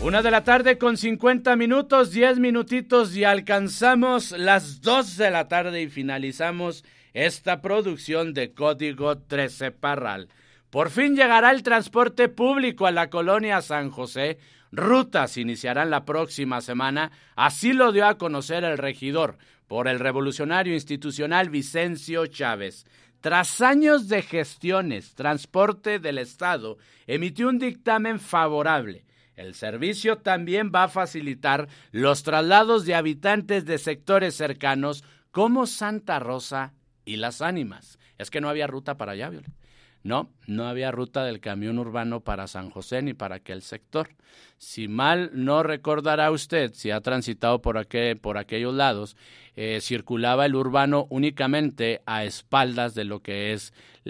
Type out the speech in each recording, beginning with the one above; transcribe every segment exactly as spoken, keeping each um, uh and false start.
Una de la tarde con cincuenta minutos, diez minutitos y alcanzamos las dos de la tarde y finalizamos esta producción de Código trece Parral. Por fin llegará el transporte público a la colonia San José. Rutas iniciarán la próxima semana, así lo dio a conocer el regidor por el revolucionario institucional Vicencio Chávez. Tras años de gestiones, Transporte del Estado emitió un dictamen favorable. El servicio también va a facilitar los traslados de habitantes de sectores cercanos como Santa Rosa y Las Ánimas. Es que no había ruta para allá, Violet. No, no había ruta del camión urbano para San José ni para aquel sector. Si mal no recordará usted, si ha transitado por, aquel, por aquellos lados, eh, circulaba el urbano únicamente a espaldas de lo que es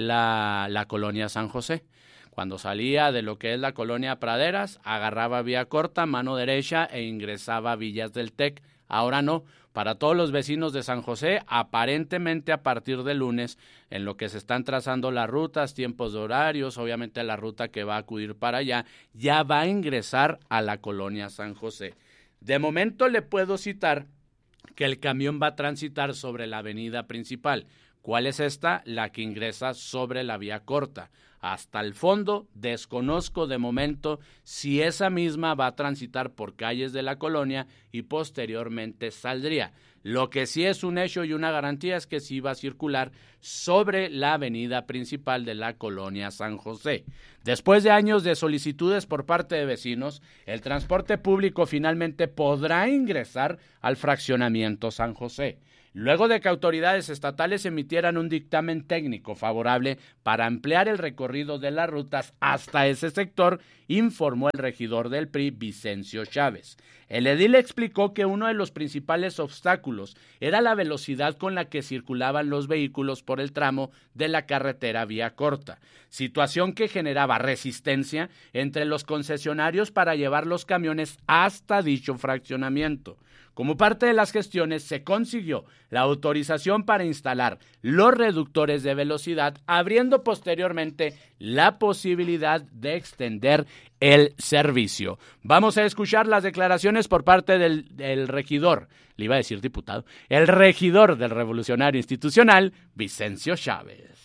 la, la colonia San José. Cuando salía de lo que es la colonia Praderas, agarraba vía corta, mano derecha e ingresaba a Villas del Tec. Ahora no, para todos los vecinos de San José, aparentemente a partir de lunes, en lo que se están trazando las rutas, tiempos de horarios, obviamente la ruta que va a acudir para allá, ya va a ingresar a la colonia San José. De momento le puedo citar que el camión va a transitar sobre la avenida principal. ¿Cuál es esta? La que ingresa sobre la vía corta. Hasta el fondo, desconozco de momento si esa misma va a transitar por calles de la colonia y posteriormente saldría. Lo que sí es un hecho y una garantía es que sí va a circular sobre la avenida principal de la colonia San José. Después de años de solicitudes por parte de vecinos, el transporte público finalmente podrá ingresar al fraccionamiento San José. Luego de que autoridades estatales emitieran un dictamen técnico favorable para ampliar el recorrido de las rutas hasta ese sector, informó el regidor del P R I, Vicencio Chávez. El edil explicó que uno de los principales obstáculos era la velocidad con la que circulaban los vehículos por el tramo de la carretera vía corta, situación que generaba resistencia entre los concesionarios para llevar los camiones hasta dicho fraccionamiento. Como parte de las gestiones, se consiguió la autorización para instalar los reductores de velocidad, abriendo posteriormente la posibilidad de extender el servicio. Vamos a escuchar las declaraciones por parte del, del regidor, le iba a decir diputado, el regidor del Revolucionario Institucional, Vicencio Chávez.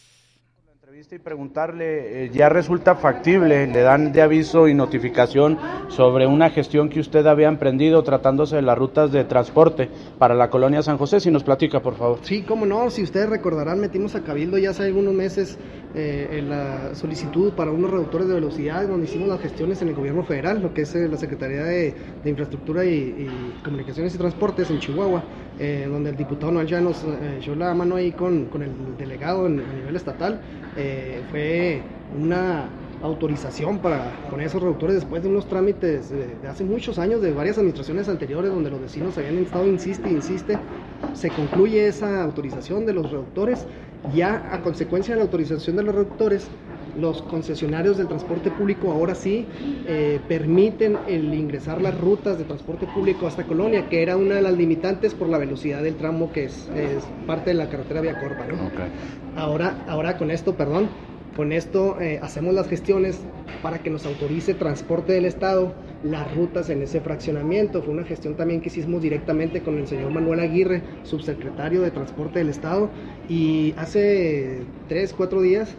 Y preguntarle, eh, ya resulta factible, le dan de aviso y notificación sobre una gestión que usted había emprendido tratándose de las rutas de transporte para la colonia San José, si nos platica, por favor. Sí, cómo no, si ustedes recordarán, metimos a Cabildo ya hace algunos meses eh, en la solicitud para unos reductores de velocidad, donde hicimos las gestiones en el gobierno federal, lo que es eh, la Secretaría de, de Infraestructura y, y Comunicaciones y Transportes en Chihuahua, eh, donde el diputado Noel ya nos eh, echó la mano ahí con, con el delegado en, a nivel estatal. Eh, fue una autorización para poner esos reductores después de unos trámites de, de hace muchos años de varias administraciones anteriores donde los vecinos habían estado insiste e insiste. Se concluye esa autorización de los reductores. Ya a consecuencia de la autorización de los reductores, los concesionarios del transporte público ahora sí eh, permiten el ingresar las rutas de transporte público hasta Colonia, que era una de las limitantes por la velocidad del tramo que es, es parte de la carretera vía corta, ¿no? Okay. Ahora, ahora con esto, perdón, con esto eh, hacemos las gestiones para que nos autorice Transporte del Estado las rutas en ese fraccionamiento. Fue una gestión también que hicimos directamente con el señor Manuel Aguirre, subsecretario de Transporte del Estado, y hace tres, cuatro días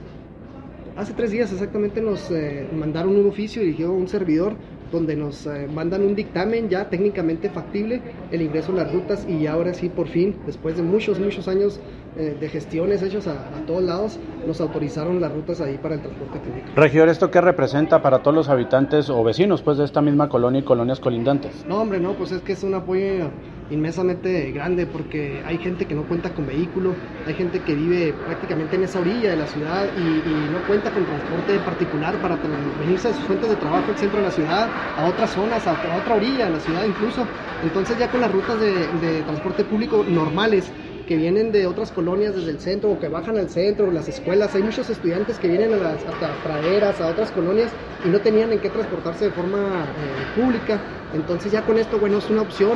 Hace tres días exactamente nos eh, mandaron un oficio dirigido a un servidor donde nos eh, mandan un dictamen ya técnicamente factible el ingreso a las rutas, y ahora sí por fin, después de muchos, muchos años eh, de gestiones hechas a, a todos lados, nos autorizaron las rutas ahí para el transporte público. Regidor, ¿esto qué representa para todos los habitantes o vecinos pues de esta misma colonia y colonias colindantes? No, hombre, no, pues es que es un apoyo inmensamente grande, porque hay gente que no cuenta con vehículo, hay gente que vive prácticamente en esa orilla de la ciudad y, y no cuenta con transporte particular para venirse a sus fuentes de trabajo al centro de la ciudad, a otras zonas, a, a otra orilla de la ciudad incluso. Entonces ya con las rutas de, de transporte público normales que vienen de otras colonias desde el centro o que bajan al centro, las escuelas, hay muchos estudiantes que vienen a las, hasta praderas, a otras colonias y no tenían en qué transportarse de forma eh, pública. Entonces ya con esto, bueno, es una opción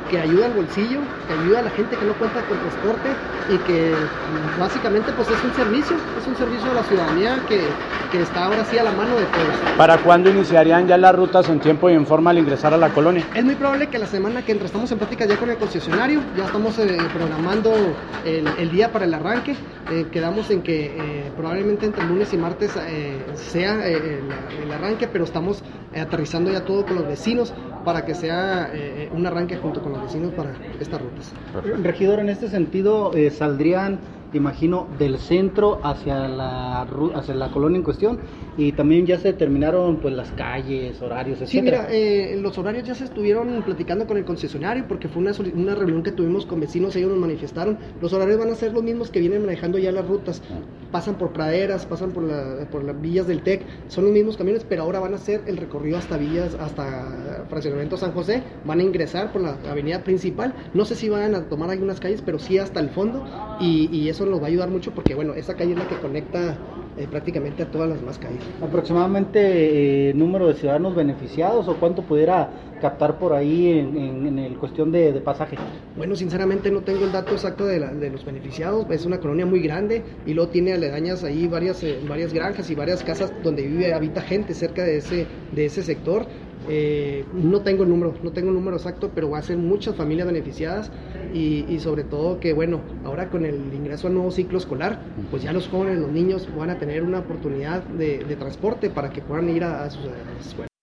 que ayuda al bolsillo, que ayuda a la gente que no cuenta con transporte y que básicamente pues es un servicio, es un servicio a la ciudadanía que, que está ahora sí a la mano de todos. ¿Para cuándo iniciarían ya las rutas en tiempo y en forma al ingresar a la colonia? Es muy probable que la semana que entra, estamos en plática ya con el concesionario, ya estamos eh, programando el, el día para el arranque, eh, quedamos en que eh, probablemente entre lunes y martes eh, sea eh, el, el arranque, pero estamos eh, aterrizando ya todo con los vecinos para que sea eh, un arranque junto con los vecinos para estas rutas. Perfecto. Regidor, en este sentido, eh, saldrían, imagino, del centro hacia la hacia la colonia en cuestión, y también ya se determinaron pues las calles, horarios, etcétera. Sí, mira, eh, los horarios ya se estuvieron platicando con el concesionario porque fue una, una reunión que tuvimos con vecinos, ellos nos manifestaron. Los horarios van a ser los mismos que vienen manejando ya las rutas, pasan por praderas, pasan por, la, por las villas del T E C, son los mismos camiones, pero ahora van a hacer el recorrido hasta villas, hasta Fraccionamiento San José, van a ingresar por la avenida principal, no sé si van a tomar algunas calles, pero sí hasta el fondo, y, y eso nos va a ayudar mucho porque bueno, esa calle es la que conecta eh, prácticamente a todas las demás calles. ¿Aproximadamente eh, número de ciudadanos beneficiados o cuánto pudiera captar por ahí en, en, en el cuestión de, de pasaje? Bueno, sinceramente no tengo el dato exacto de, la, de los beneficiados, es una colonia muy grande y luego tiene aledañas ahí varias, eh, varias granjas y varias casas donde vive, habita gente cerca de ese, de ese sector. Eh, no tengo el número, no tengo el número exacto, pero va a ser muchas familias beneficiadas y, y sobre todo que bueno, ahora con el ingreso al nuevo ciclo escolar, pues ya los jóvenes, los niños van a tener una oportunidad de, de transporte para que puedan ir a, a sus escuelas.